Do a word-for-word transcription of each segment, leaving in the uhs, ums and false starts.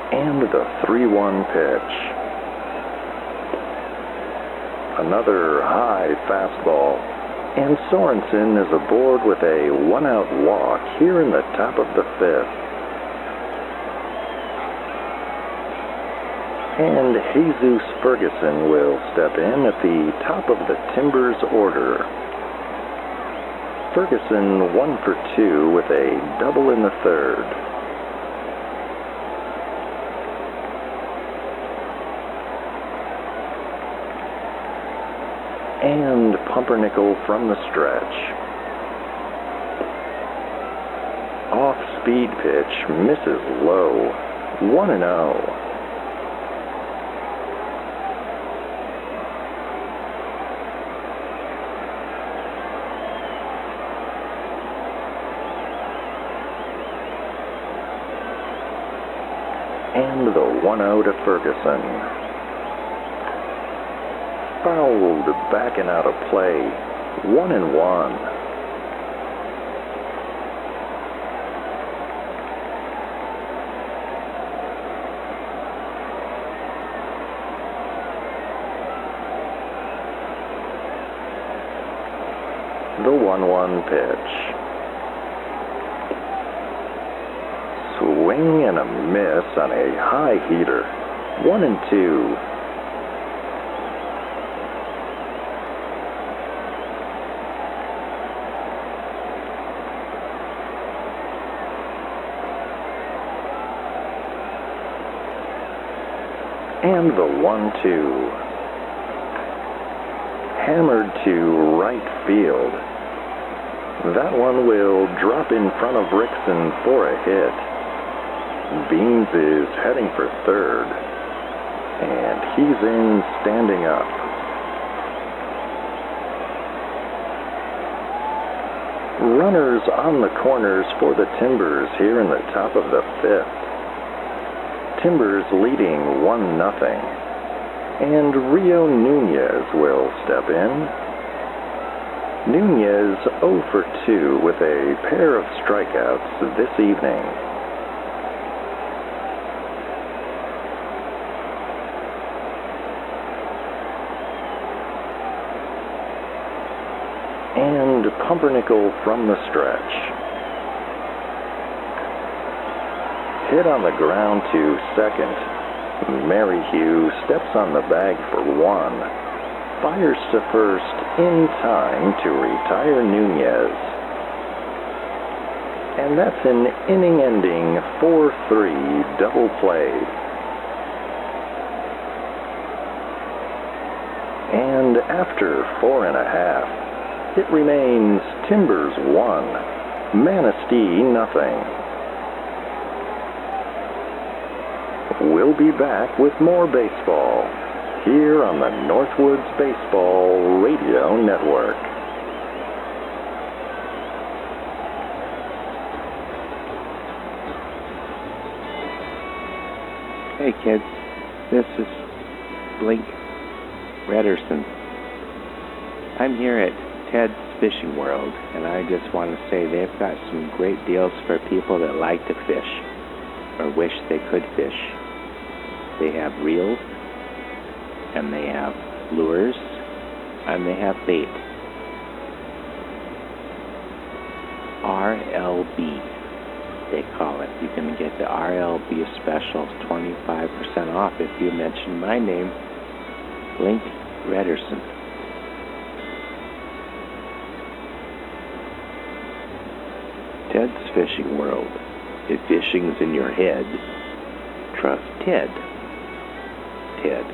And the three one pitch. Another high fastball. And Sorensen is aboard with a one-out walk here in the top of the fifth. And Jesus Ferguson will step in at the top of the Timbers order. Ferguson one for two with a double in the third. And Pumpernickel from the stretch. Off-speed pitch misses low. one and oh. And the one oh to Ferguson. Fouled back and out of play. One and one. The one one pitch. Swing and a miss on a high heater. One and two. And the one two. Hammered to right field. That one will drop in front of Rickson for a hit. Beans is heading for third, and he's in standing up. Runners on the corners for the Timbers here in the top of the fifth. Timbers leading one nothing, and Rio Nunez will step in. Nunez oh for two with a pair of strikeouts this evening. And Pumpernickel from the stretch. Hit on the ground to second. Merrihew steps on the bag for one. Fires to first in time to retire Nunez. And that's an inning-ending four three double play. And after four and a half, it remains Timbers one, Manistee nothing. We'll be back with more baseball here on the Northwoods Baseball Radio Network. Hey kids, this is Blink Rederson. I'm here at Ted's Fishing World, and I just want to say they've got some great deals for people that like to fish or wish they could fish. They have reels, and they have lures, and they have bait. R L B, they call it. You can get the R L B special twenty-five percent off if you mention my name, Blink Rederson. Ted's Fishing World. If fishing's in your head, trust Ted. Ted.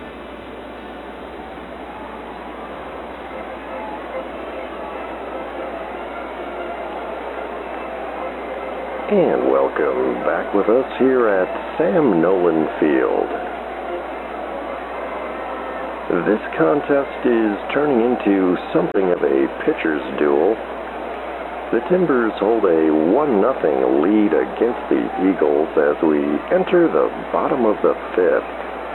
And welcome back with us here at Sam Nolan Field. This contest is turning into something of a pitcher's duel. The Timbers hold a one nothing lead against the Eagles as we enter the bottom of the fifth.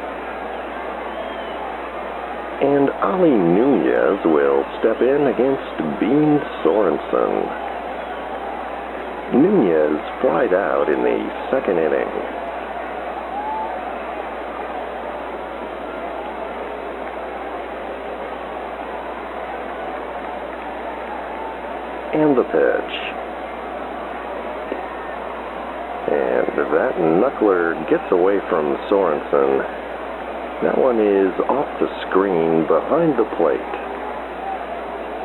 And Ali Nunez will step in against Bean Sorensen. Nunez flied out in the second inning. And the pitch. And that knuckler gets away from Sorensen. That one is off the screen behind the plate.